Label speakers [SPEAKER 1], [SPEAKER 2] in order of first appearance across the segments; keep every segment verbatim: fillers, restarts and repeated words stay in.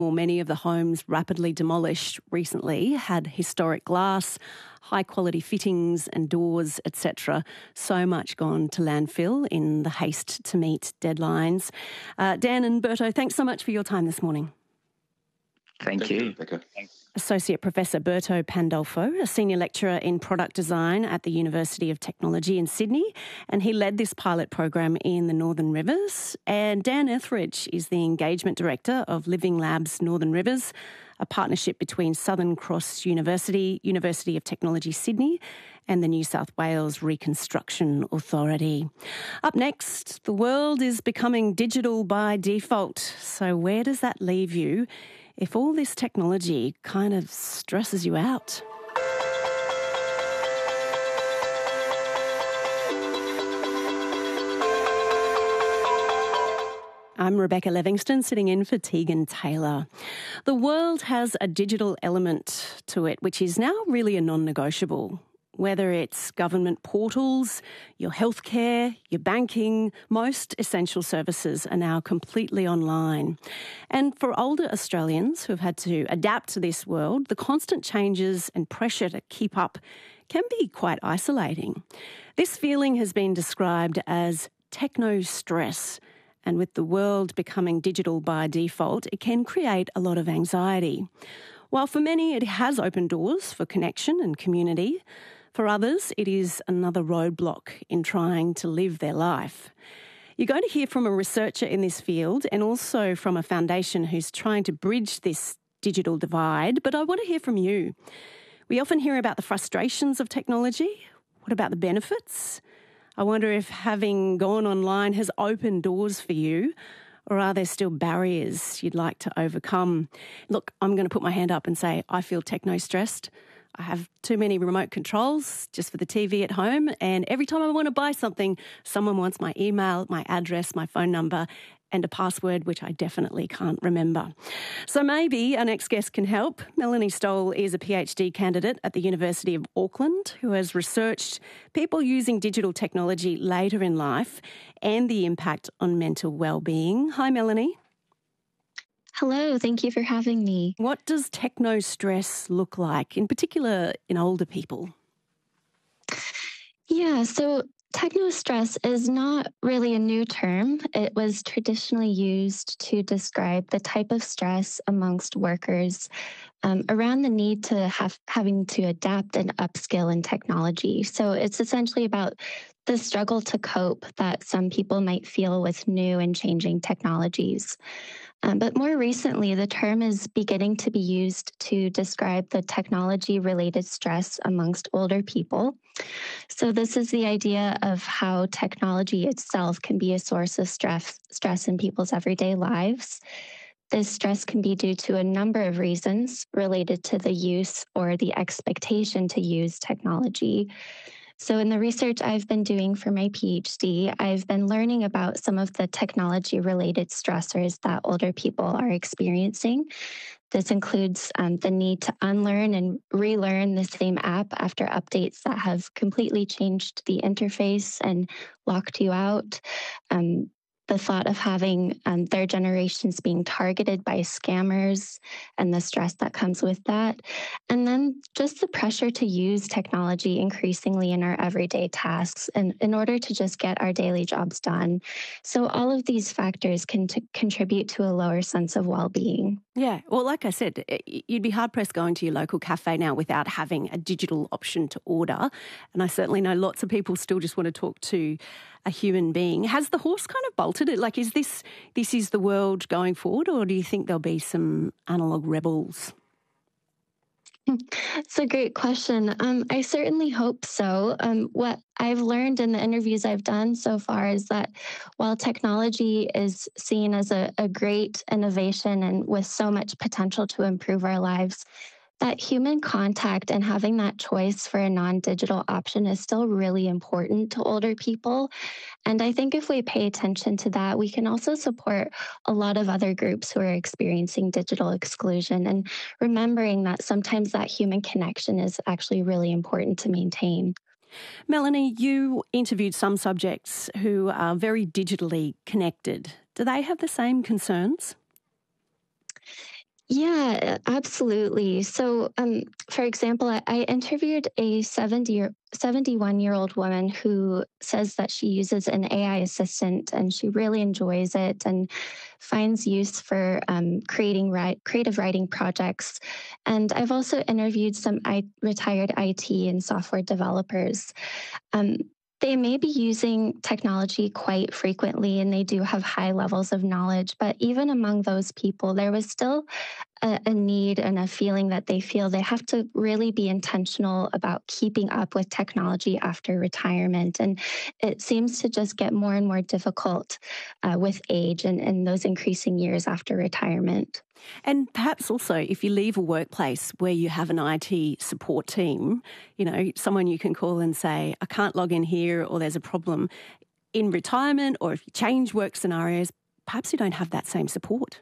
[SPEAKER 1] Well, many of the homes rapidly demolished recently had historic glass, high-quality fittings and doors, et cetera. So much gone to landfill in the haste to meet deadlines. Uh, Dan and Berto, thanks so much for your time this morning.
[SPEAKER 2] Thank, Thank you. you. Thank you.
[SPEAKER 1] Associate Professor Berto Pandolfo, a Senior Lecturer in Product Design at the University of Technology in Sydney, and he led this pilot program in the Northern Rivers. And Dan Etheridge is the Engagement Director of Living Labs Northern Rivers, a partnership between Southern Cross University, University of Technology Sydney, and the New South Wales Reconstruction Authority. Up next, the world is becoming digital by default. So where does that leave you if all this technology kind of stresses you out? I'm Rebecca Livingston, sitting in for Tegan Taylor. The world has a digital element to it, which is now really a non-negotiable. Whether it's government portals, your healthcare, your banking, most essential services are now completely online. And for older Australians who have had to adapt to this world, the constant changes and pressure to keep up can be quite isolating. This feeling has been described as techno-stress, and with the world becoming digital by default, it can create a lot of anxiety. While for many it has opened doors for connection and community, for others, it is another roadblock in trying to live their life. You're going to hear from a researcher in this field and also from a foundation who's trying to bridge this digital divide, but I want to hear from you. We often hear about the frustrations of technology. What about the benefits? I wonder if having gone online has opened doors for you, or are there still barriers you'd like to overcome? Look, I'm going to put my hand up and say I feel techno-stressed. I have too many remote controls just for the T V at home, and every time I want to buy something, someone wants my email, my address, my phone number, and a password, which I definitely can't remember. So maybe our next guest can help. Melanie Stoll is a PhD candidate at the University of Auckland who has researched people using digital technology later in life and the impact on mental well-being. Hi, Melanie.
[SPEAKER 3] Hello, thank you for having me.
[SPEAKER 1] What does techno-stress look like, in particular in older people?
[SPEAKER 3] Yeah, so techno-stress is not really a new term. It was traditionally used to describe the type of stress amongst workers um, around the need to have having to adapt and upskill in technology. So it's essentially about the struggle to cope that some people might feel with new and changing technologies. Um, but more recently, the term is beginning to be used to describe the technology-related stress amongst older people. So this is the idea of how technology itself can be a source of stress, stress in people's everyday lives. This stress can be due to a number of reasons related to the use or the expectation to use technology. So in the research I've been doing for my PhD, I've been learning about some of the technology-related stressors that older people are experiencing. This includes um, the need to unlearn and relearn the same app after updates that have completely changed the interface and locked you out. Um, the thought of having um, their generations being targeted by scammers and the stress that comes with that. And then just the pressure to use technology increasingly in our everyday tasks and in order to just get our daily jobs done. So all of these factors can t- contribute to a lower sense of well-being.
[SPEAKER 1] Yeah, well, like I said, you'd be hard-pressed going to your local cafe now without having a digital option to order. And I certainly know lots of people still just want to talk to a human being. Has the horse kind of bolted it? Like, is this this is the world going forward, or do you think there'll be some analog rebels?
[SPEAKER 3] It's a great question. Um, I certainly hope so. Um, what I've learned in the interviews I've done so far is that while technology is seen as a, a great innovation and with so much potential to improve our lives, that human contact and having that choice for a non-digital option is still really important to older people. And I think if we pay attention to that, we can also support a lot of other groups who are experiencing digital exclusion and remembering that sometimes that human connection is actually really important to maintain.
[SPEAKER 1] Melanie, you interviewed some subjects who are very digitally connected. Do they have the same concerns?
[SPEAKER 3] Yeah, absolutely. So, um, for example, I, I interviewed a seventy year, seventy-one-year-old woman who says that she uses an A I assistant and she really enjoys it and finds use for um, creating ri- creative writing projects. And I've also interviewed some I- retired I T and software developers. Um, they may be using technology quite frequently and they do have high levels of knowledge, but even among those people, there was still a, a need and a feeling that they feel they have to really be intentional about keeping up with technology after retirement. And it seems to just get more and more difficult uh, with age and, and those increasing years after retirement.
[SPEAKER 1] And perhaps also if you leave a workplace where you have an I T support team, you know, someone you can call and say, I can't log in here or there's a problem in retirement, or if you change work scenarios, perhaps you don't have that same support.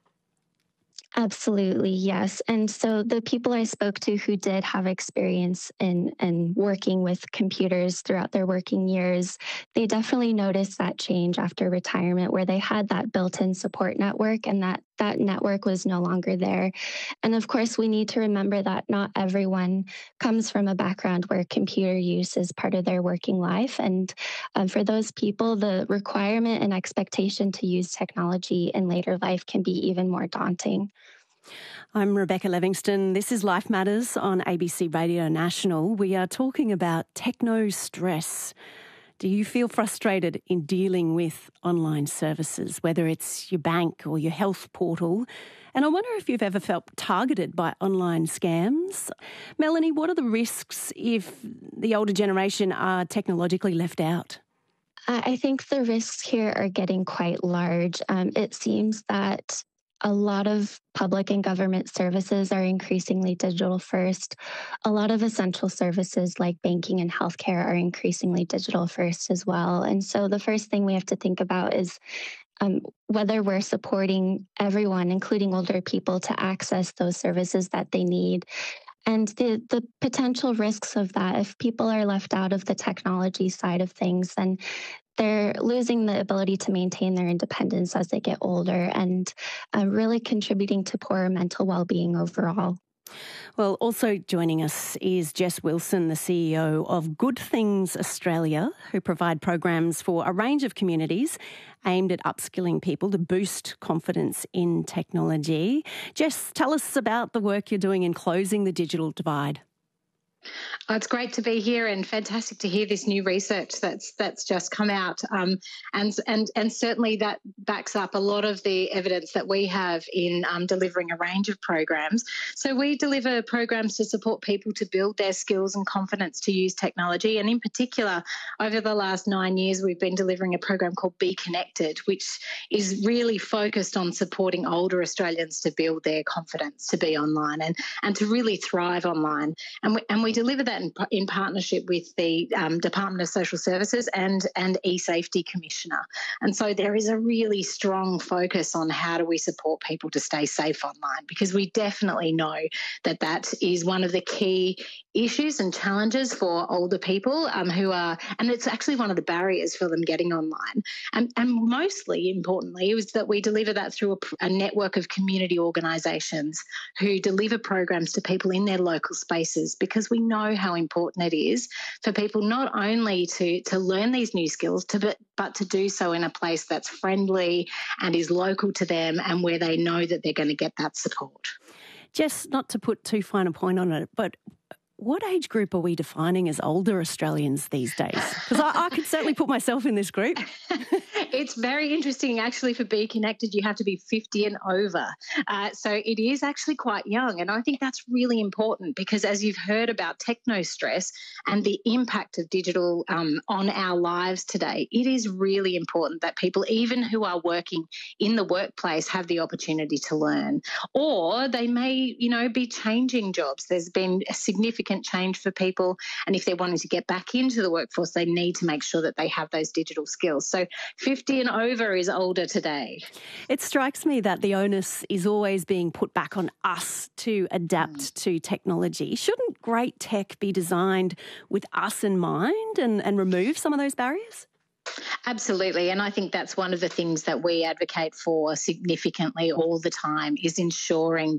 [SPEAKER 3] Absolutely, yes. And so the people I spoke to who did have experience in, in working with computers throughout their working years, they definitely noticed that change after retirement where they had that built-in support network and that that network was no longer there. And of course, we need to remember that not everyone comes from a background where computer use is part of their working life. And um, for those people, the requirement and expectation to use technology in later life can be even more daunting.
[SPEAKER 1] I'm Rebecca Livingston. This is Life Matters on A B C Radio National. We are talking about techno stress. Do you feel frustrated in dealing with online services, whether it's your bank or your health portal? And I wonder if you've ever felt targeted by online scams. Melanie, what are the risks if the older generation are technologically left out?
[SPEAKER 3] I think the risks here are getting quite large. Um, it seems that a lot of public and government services are increasingly digital first. A lot of essential services like banking and healthcare are increasingly digital first as well. And so the first thing we have to think about is um, whether we're supporting everyone, including older people, to access those services that they need. And the, the potential risks of that, if people are left out of the technology side of things, then they're losing the ability to maintain their independence as they get older and uh, really contributing to poorer mental well-being overall.
[SPEAKER 1] Well, also joining us is Jess Wilson, the C E O of Good Things Australia, who provide programs for a range of communities aimed at upskilling people to boost confidence in technology. Jess, tell us about the work you're doing in closing the digital divide.
[SPEAKER 4] Oh, it's great to be here and fantastic to hear this new research that's that's just come out. Um, and, and, and certainly that backs up a lot of the evidence that we have in um, delivering a range of programs. So we deliver programs to support people to build their skills and confidence to use technology. And in particular, over the last nine years, we've been delivering a program called Be Connected, which is really focused on supporting older Australians to build their confidence to be online and, and to really thrive online. And we, and we deliver that in, in partnership with the um, Department of Social Services and, and eSafety Commissioner. And so there is a really strong focus on how do we support people to stay safe online, because we definitely know that that is one of the key issues and challenges for older people um, who are, and it's actually one of the barriers for them getting online. And, and mostly importantly is that we deliver that through a, a network of community organisations who deliver programs to people in their local spaces, because we know how important it is for people not only to, to learn these new skills, to, but, but to do so in a place that's friendly and is local to them and where they know that they're going to get that support.
[SPEAKER 1] Jess, not to put too fine a point on it, but what age group are we defining as older Australians these days? Because I, I could certainly put myself in this group.
[SPEAKER 4] It's very interesting. Actually, for Be Connected, you have to be fifty and over. Uh, so it is actually quite young. And I think that's really important because as you've heard about techno stress and the impact of digital um, on our lives today, it is really important that people, even who are working in the workplace, have the opportunity to learn. Or they may, you know, be changing jobs. There's been a significant change for people. And if they're wanting to get back into the workforce, they need to make sure that they have those digital skills. So fifty and over is older today.
[SPEAKER 1] It strikes me that the onus is always being put back on us to adapt mm. to technology. Shouldn't great tech be designed with us in mind and, and remove some of those barriers?
[SPEAKER 4] Absolutely. And I think that's one of the things that we advocate for significantly all the time is ensuring